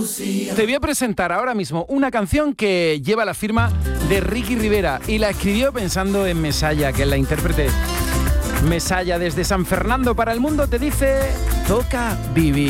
Te voy a presentar ahora mismo una canción que lleva la firma de Ricky Rivera y la escribió pensando en Mesalla, que es la intérprete. Mesalla desde San Fernando para el mundo te dice: toca vivir.